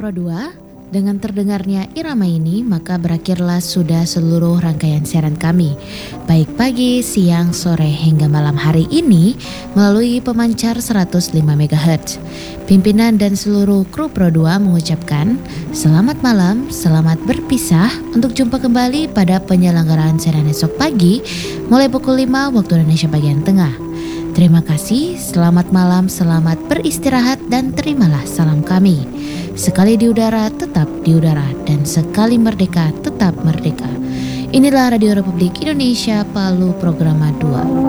Pro 2. Dengan terdengarnya irama ini, maka berakhirlah sudah seluruh rangkaian siaran kami, baik pagi, siang, sore, hingga malam hari ini melalui pemancar 105 MHz. Pimpinan dan seluruh kru Pro 2 mengucapkan selamat malam, selamat berpisah untuk jumpa kembali pada penyelenggaraan siaran esok pagi mulai pukul 5 waktu Indonesia bagian tengah. Terima kasih, selamat malam, selamat beristirahat, dan terimalah salam kami. Sekali di udara, tetap di udara, dan sekali merdeka, tetap merdeka. Inilah Radio Republik Indonesia Palu Programa 2.